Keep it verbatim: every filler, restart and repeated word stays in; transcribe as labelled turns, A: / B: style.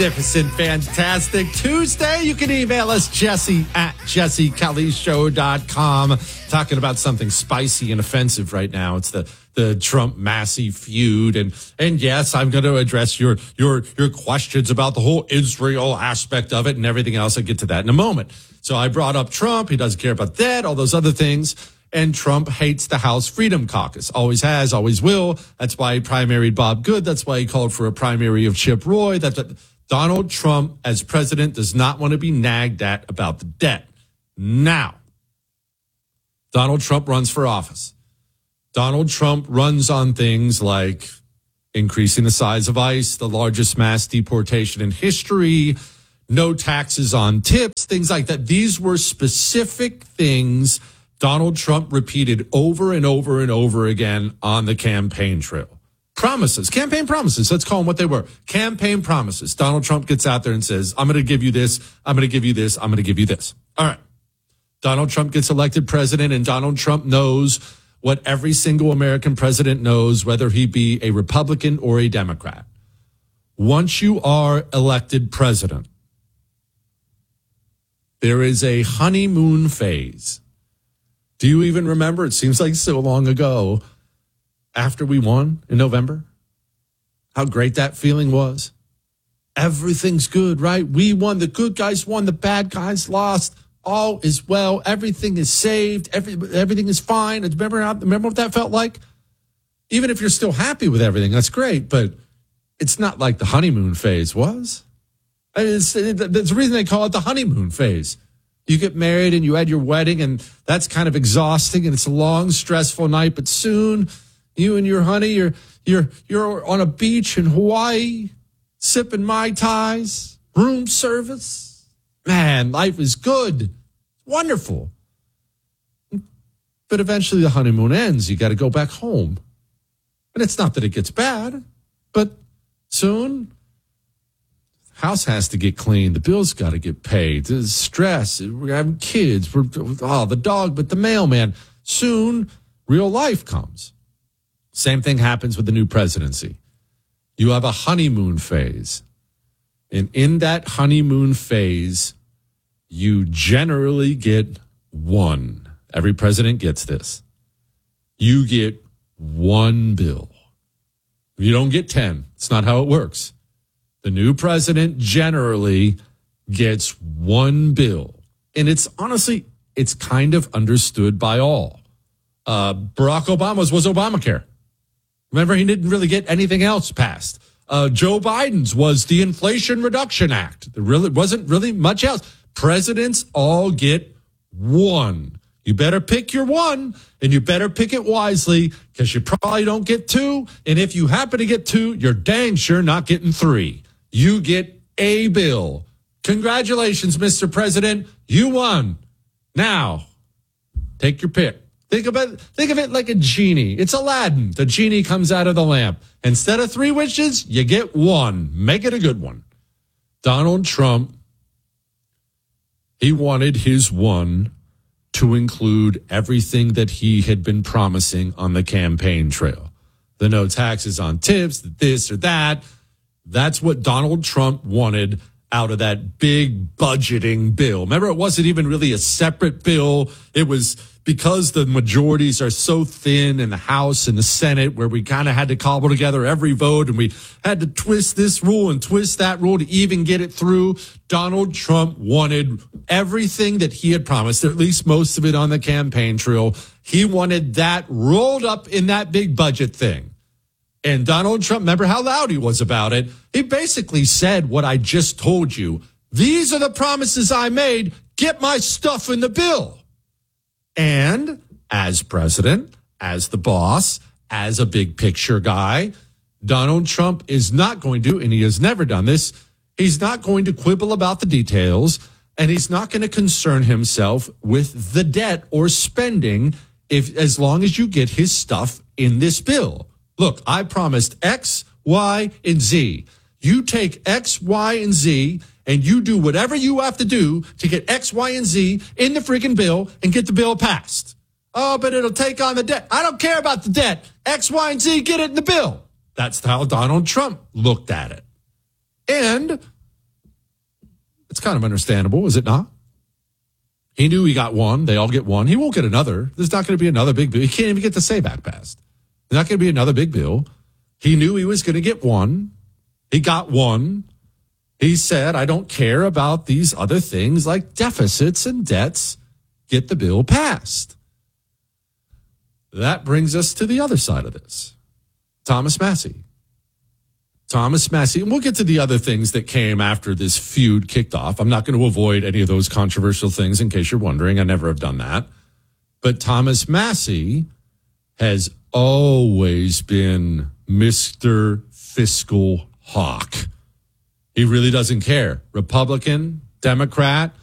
A: Magnificent, fantastic Tuesday. You can email us, Jesse at jesse kelly show dot com. Talking about something spicy and offensive right now. It's the, the Trump-Massey feud. And, and yes, I'm going to address your, your, your questions about the whole Israel aspect of it and everything else. I'll get to that in a moment. So I brought up Trump. He doesn't care about that, all those other things. And Trump hates the House Freedom Caucus. Always has, always will. That's why he primaried Bob Good. That's why he called for a primary of Chip Roy. That's what Donald Trump, as president, does not want to be nagged at about the debt. Now, Donald Trump runs for office. Donald Trump runs on things like increasing the size of ICE, the largest mass deportation in history, no taxes on tips, things like that. These were specific things Donald Trump repeated over and over and over again on the campaign trail. Promises, campaign promises. Let's call them what they were. Campaign promises. Donald Trump gets out there and says, I'm going to give you this. I'm going to give you this. I'm going to give you this. All right. Donald Trump gets elected president, and Donald Trump knows what every single American president knows, whether he be a Republican or a Democrat. Once you are elected president, there is a honeymoon phase. Do you even remember? It seems like so long ago. After we won in November, how great that feeling was. Everything's good, right? We won. The good guys won. The bad guys lost. All is well. Everything is saved. Every, everything is fine. Remember, how, remember what that felt like? Even if you're still happy with everything, that's great. But it's not like the honeymoon phase was. I mean, it's, it, that's the reason they call it the honeymoon phase. You get married and you had your wedding, and that's kind of exhausting, and it's a long, stressful night. But soon, you and your honey, you're you're you're on a beach in Hawaii, sipping Mai Tais, room service. Man, life is good, wonderful. But eventually, the honeymoon ends. You got to go back home, and it's not that it gets bad, but soon, house has to get cleaned. The bills got to get paid. There's stress. We're having kids. We're oh the dog, but the mailman. Soon, real life comes. Same thing happens with the new presidency. You have a honeymoon phase. And in that honeymoon phase, you generally get one. Every president gets this. You get one bill. You don't get ten. It's not how it works. The new president generally gets one bill. And it's honestly, it's kind of understood by all. Uh, Barack Obama's was Obamacare. Remember, he didn't really get anything else passed. Uh, Joe Biden's was the Inflation Reduction Act. There really wasn't really much else. Presidents all get one. You better pick your one, and you better pick it wisely, because you probably don't get two. And if you happen to get two, you're dang sure not getting three. You get a bill. Congratulations, Mister President. You won. Now, take your pick. Think about think of it like a genie. It's Aladdin. The genie comes out of the lamp. Instead of three wishes, you get one. Make it a good one. Donald Trump, he wanted his one to include everything that he had been promising on the campaign trail. The no taxes on tips, the this or that. That's what Donald Trump wanted out of that big budgeting bill. Remember, it wasn't even really a separate bill. It was because the majorities are so thin in the House and the Senate, where we kind of had to cobble together every vote, and we had to twist this rule and twist that rule to even get it through. Donald Trump wanted everything that he had promised, at least most of it on the campaign trail. He wanted that rolled up in that big budget thing. And Donald Trump, remember how loud he was about it? He basically said what I just told you. These are the promises I made. Get my stuff in the bill. And as president, as the boss, as a big picture guy, Donald Trump is not going to, and he has never done this, he's not going to quibble about the details, and he's not going to concern himself with the debt or spending if as long as you get his stuff in this bill. Look, I promised X, Y, and Z. You take X, Y, and Z, and you do whatever you have to do to get X, Y, and Z in the freaking bill and get the bill passed. Oh, but it'll take on the debt. I don't care about the debt. X, Y, and Z, get it in the bill. That's how Donald Trump looked at it. And kind of understandable, is it not? He knew he got one. They all get one. He won't get another. There's not going to be another big bill. He can't even get the SABAC passed. There's not going to be another big bill. He knew he was going to get one. He got one. He said, I don't care about these other things like deficits and debts. Get the bill passed. That brings us to the other side of this. Thomas Massie. Thomas Massie, and we'll get to the other things that came after this feud kicked off. I'm not going to avoid any of those controversial things in case you're wondering. I never have done that. But Thomas Massie has always been Mister Fiscal Hawk. He really doesn't care. Republican, Democrat,